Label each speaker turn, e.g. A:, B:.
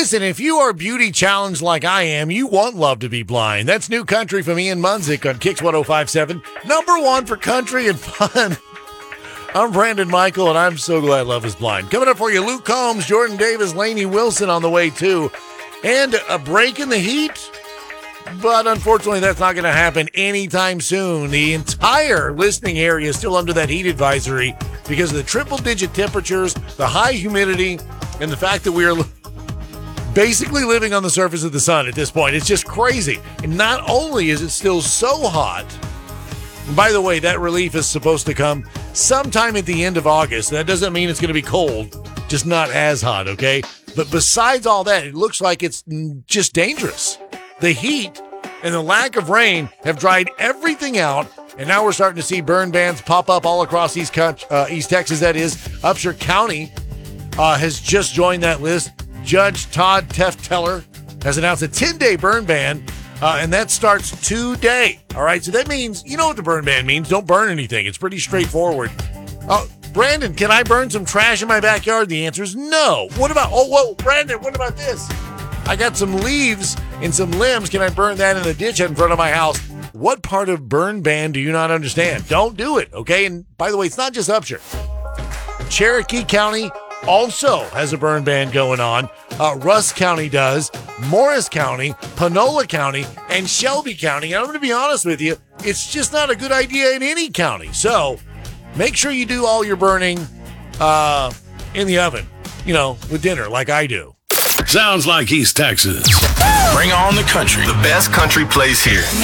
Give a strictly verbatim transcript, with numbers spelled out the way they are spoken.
A: Listen, if you are beauty challenged like I am, you want Love to Be Blind. That's New Country from Ian Munzik on Kicks one oh five point seven. Number one for country and fun. I'm Brandon Michael, and I'm so glad Love is Blind. Coming up for you, Luke Combs, Jordan Davis, Lainey Wilson on the way, too. And a break in the heat. But unfortunately, that's not going to happen anytime soon. The entire listening area is still under that heat advisory because of the triple-digit temperatures, the high humidity, and the fact that we are basically living on the surface of the sun at this point. It's just crazy. And not only is it still so hot, by the way, that relief is supposed to come sometime at the end of August. That doesn't mean it's going to be cold, just not as hot, okay? But besides all that, it looks like it's just dangerous. The heat and the lack of rain have dried everything out, and now we're starting to see burn bans pop up all across East, uh, East Texas. That is, Upshur County uh, has just joined that list. Judge Todd Tefteller has announced a ten-day burn ban, uh, and that starts today. All right, so that means, you know what the burn ban means. Don't burn anything. It's pretty straightforward. Oh, Brandon, can I burn some trash in my backyard? The answer is no. What about, oh, whoa, Brandon, what about this? I got some leaves and some limbs. Can I burn that in the ditch in front of my house? What part of burn ban do you not understand? Don't do it, okay? And by the way, it's not just Upshur. Cherokee County also has a burn ban going on. Uh, Russ County does. Morris County, Panola County, and Shelby County. And I'm going to be honest with you, it's just not a good idea in any county. So make sure you do all your burning uh, in the oven, you know, with dinner like I do.
B: Sounds like East Texas.
C: Bring on the country.
D: The best country plays here.